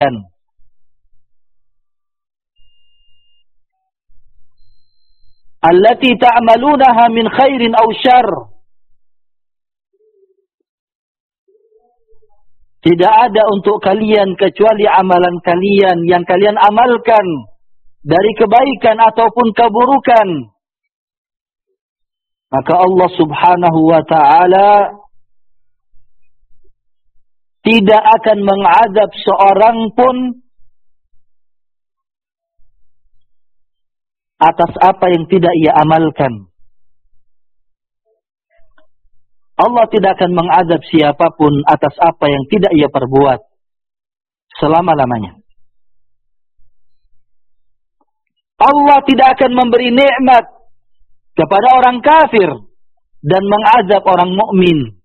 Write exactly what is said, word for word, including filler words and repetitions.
allati ta'malunaha min khairin aw syarr. Tidak ada untuk kalian kecuali amalan kalian yang kalian amalkan dari kebaikan ataupun keburukan. Maka Allah Subhanahu wa ta'ala tidak akan mengazab seorang pun atas apa yang tidak ia amalkan. Allah tidak akan mengazab siapapun atas apa yang tidak ia perbuat selama-lamanya. Allah tidak akan memberi nikmat kepada orang kafir dan mengazab orang mukmin.